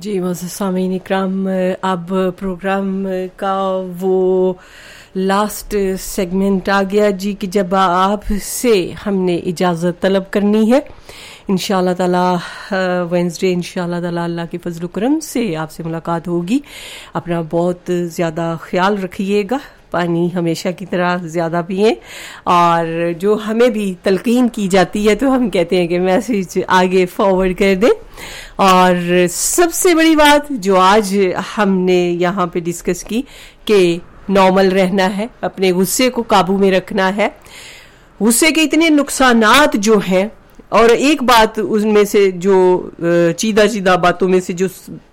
جی معزز سامعین اکرام، اب پروگرام کا وہ لاسٹ سیگمنٹ آ گیا جی کہ جب آپ سے ہم نے اجازت طلب کرنی ہے انشاءاللہ تعالی وینسڈے انشاءاللہ تعالی اللہ کے فضل و کرم سے آپ سے ملاقات ہوگی. اپنا بہت زیادہ خیال رکھیے گا، پانی ہمیشہ کی طرح زیادہ پئیں، اور جو ہمیں بھی تلقین کی جاتی ہے تو ہم کہتے ہیں کہ میسیج آگے فارورڈ کر دیں. اور سب سے بڑی بات جو آج ہم نے یہاں پہ ڈسکس کی کہ نارمل رہنا ہے، اپنے غصے کو قابو میں رکھنا ہے. غصے کے اتنے نقصانات جو ہیں، اور ایک بات ان میں سے جو چیدہ باتوں میں سے جو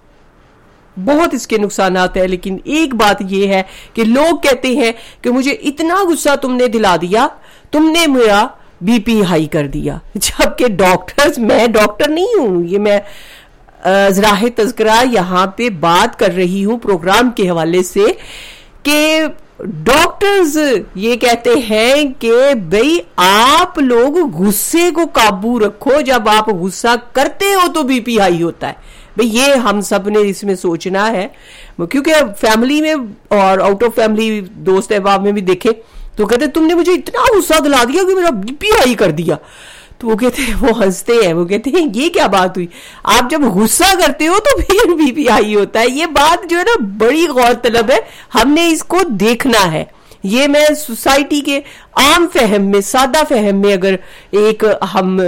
بہت اس کے نقصانات ہیں، لیکن ایک بات یہ ہے کہ لوگ کہتے ہیں کہ مجھے اتنا غصہ تم نے دلا دیا، تم نے میرا بی پی ہائی کر دیا. جبکہ ڈاکٹرز، میں ڈاکٹر نہیں ہوں، یہ میں ذراح تذکرہ یہاں پہ بات کر رہی ہوں پروگرام کے حوالے سے کہ ڈاکٹرز یہ کہتے ہیں کہ بھئی آپ لوگ غصے کو قابو رکھو، جب آپ غصہ کرتے ہو تو بی پی ہائی ہوتا ہے. بھئی یہ ہم سب نے اس میں سوچنا ہے، کیونکہ فیملی میں اور آؤٹ آف فیملی دوست احباب میں بھی دیکھیں تو کہتے تم نے مجھے اتنا غصہ دلا دیا کہ میرا بی پی ہائی کر دیا. تو وہ کہتے ہیں، وہ ہنستے ہیں، وہ کہتے ہیں یہ کیا بات ہوئی، آپ جب غصہ کرتے ہو تو پھر بی پی ہائی ہوتا ہے. یہ بات جو ہے نا بڑی غور طلب ہے، ہم نے اس کو دیکھنا ہے. یہ میں سوسائٹی کے عام فہم میں، سادہ فہم میں اگر ایک ہم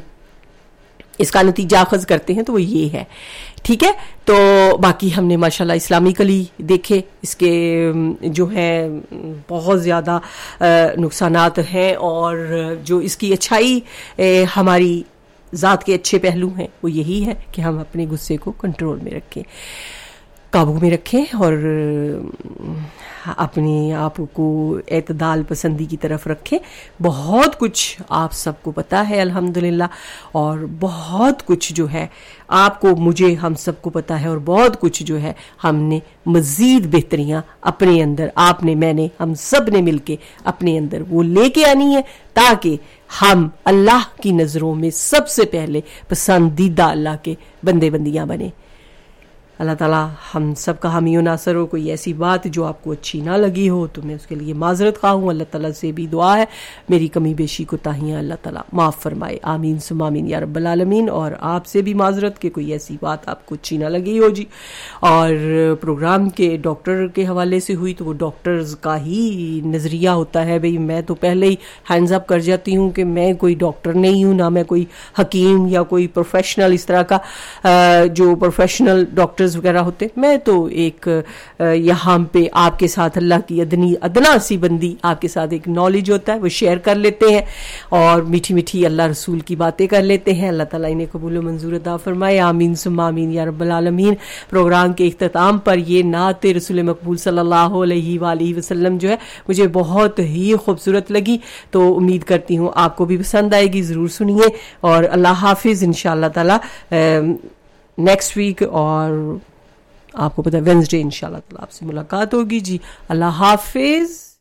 اس کا نتیجہ اخذ کرتے ہیں تو وہ یہ ہے. ٹھیک ہے، تو باقی ہم نے ماشاءاللہ اسلامکلی دیکھے، اس کے جو ہے بہت زیادہ نقصانات ہیں، اور جو اس کی اچھائی ہماری ذات کے اچھے پہلو ہیں وہ یہی ہے کہ ہم اپنے غصے کو کنٹرول میں رکھیں، قابو میں رکھیں، اور اپنے آپ کو اعتدال پسندی کی طرف رکھیں. بہت کچھ آپ سب کو پتا ہے الحمدللہ، اور بہت کچھ جو ہے آپ کو، مجھے، ہم سب کو پتا ہے، اور بہت کچھ جو ہے ہم نے مزید بہتریاں اپنے اندر، آپ نے، میں نے، ہم سب نے مل کے اپنے اندر وہ لے کے آنی ہے تاکہ ہم اللہ کی نظروں میں سب سے پہلے پسندیدہ اللہ کے بندے بندیاں بنیں. اللہ تعالیٰ ہم سب کا حامی و ناصر ہو. کوئی ایسی بات جو آپ کو اچھی نہ لگی ہو تو میں اس کے لیے معذرت خواہ ہوں. اللہ تعالیٰ سے بھی دعا ہے میری کمی بیشی کوتاہیاں اللہ تعالیٰ معاف فرمائے. آمین ثم آمین یا رب العالمین. اور آپ سے بھی معذرت کہ کوئی ایسی بات آپ کو اچھی نہ لگی ہو جی. اور پروگرام کے ڈاکٹر کے حوالے سے ہوئی تو وہ ڈاکٹرز کا ہی نظریہ ہوتا ہے. بھئی میں تو پہلے ہی ہینڈز اپ کر جاتی ہوں کہ میں کوئی ڈاکٹر نہیں ہوں، نہ میں کوئی حکیم یا کوئی پروفیشنل اس طرح کا جو پروفیشنل ڈاکٹرز وغیرہ ہوتے. میں تو ایک یہاں پہ آپ کے ساتھ اللہ کی ادنا سی بندی، آپ کے ساتھ ایک نالج ہوتا ہے وہ شیئر کر لیتے ہیں، اور میٹھی میٹھی اللہ رسول کی باتیں کر لیتے ہیں. اللہ تعالیٰ انہیں قبول و منظور عطا فرمائے. آمین ثم آمین یا رب العالمین. پروگرام کے اختتام پر یہ نعت رسول مقبول صلی اللہ علیہ وآلہ وسلم جو ہے مجھے بہت ہی خوبصورت لگی، تو امید کرتی ہوں آپ کو بھی پسند آئے گی. ضرور سنیے، اور اللہ حافظ. انشاءاللہ تعالیٰ نیکسٹ ویک، اور آپ کو پتہ ہے وینسڈے انشاءاللہ تعالیٰ آپ سے ملاقات ہوگی جی. اللہ حافظ.